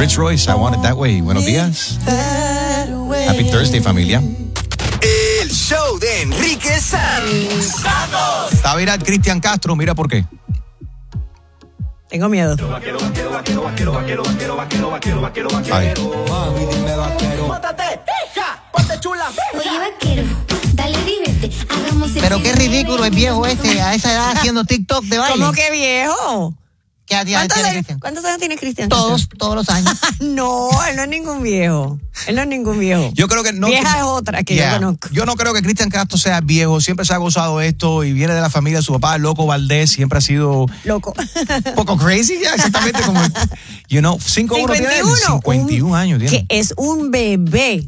Rich Royce, I Want It That Way. Buenos días. Happy Thursday, familia. El show de Enrique Sanz. ¡Vamos! Está viral Cristian Castro, mira por qué. Tengo miedo. Ay. Móntate, hija, ponte chula. Oye, vaquero, dale, divierte, hagamos el Pero qué ridículo el viejo este a esa edad haciendo TikTok de baile. ¿Cómo que viejo? ¿Qué edad tiene Cristian? ¿Cuántos años tiene Cristian? Todos los años. No, él no es ningún viejo. Él no es ningún viejo. Yo creo que no. Vieja es otra que yo conozco. Yo no creo que Cristian Castro sea viejo, siempre se ha gozado esto y viene de la familia de su papá, Loco Valdés, siempre ha sido Loco. un poco crazy, ya, exactamente como, 5'1" tiene él, 51 años tiene. Que es un bebé.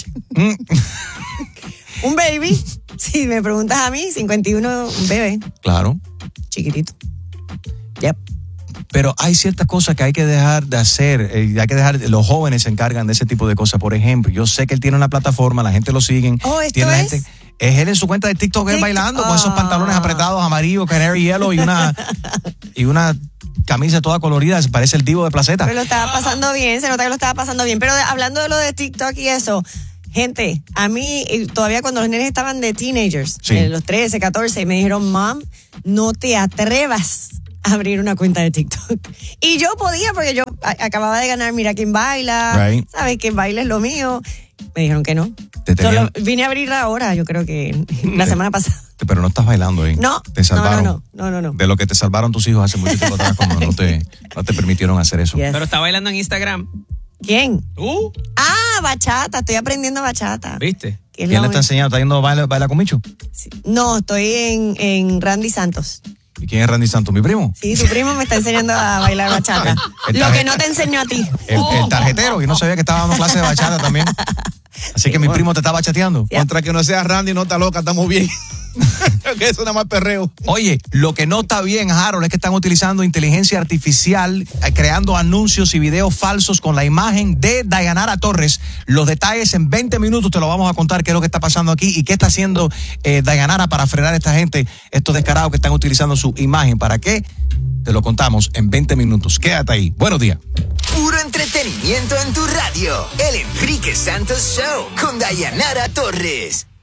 Un baby. Si me preguntas a mí, 51, un bebé. Claro. Chiquitito. Yep. Pero hay ciertas cosas que hay que dejar de hacer, los jóvenes se encargan de ese tipo de cosas. Por ejemplo, yo sé que él tiene una plataforma, la gente lo sigue. Oh, ¿esto tiene es? Es él en su cuenta de TikTok, él bailando con esos pantalones apretados amarillos, canary yellow y una camisa toda colorida, parece el Divo de Placeta. Pero lo estaba pasando bien, se nota que lo estaba pasando bien. Pero hablando de lo de TikTok y eso, gente, a mí todavía cuando los nenes estaban de teenagers, Sí. los 13, 14, me dijeron, Mom, no te atrevas a abrir una cuenta de TikTok. Y yo podía, porque yo acababa de ganar Mira Quién Baila, Right. ¿sabes? Que baile es lo mío. Me dijeron que no. tenían- Solo vine a abrirla ahora, yo creo que la semana pasada. Pero no estás bailando ahí. No, Te salvaron. no. De lo que te salvaron tus hijos hace mucho tiempo atrás cuando no te permitieron hacer eso. Yes. Pero está bailando en Instagram. ¿Quién? ¿Tú? Ah, bachata, estoy aprendiendo bachata. ¿Viste? Que es ¿Quién lo le está enseñando? ¿Está yendo a baila con Micho? Sí. No, estoy en Randy Santos. ¿Y quién es Randy Santos? ¿Mi primo? Sí, tu primo me está enseñando a bailar bachata. Lo que no te enseñó a ti. El tarjetero, que no sabía que estaba dando clases de bachata también. Así que mi primo te está bachateando. Ya. Contra que no sea Randy, no está loca, estamos bien. Que eso nada más perreo. Oye, lo que no está bien, Harold, es que están utilizando inteligencia artificial, creando anuncios y videos falsos con la imagen de Dayanara Torres. Los detalles en 20 minutos te lo vamos a contar qué es lo que está pasando aquí y qué está haciendo Dayanara para frenar a esta gente, estos descarados que están utilizando su imagen. ¿Para qué? Te lo contamos en 20 minutos. Quédate ahí. Buenos días. Puro entretenimiento en tu radio. El Enrique Santos Show con Dayanara Torres.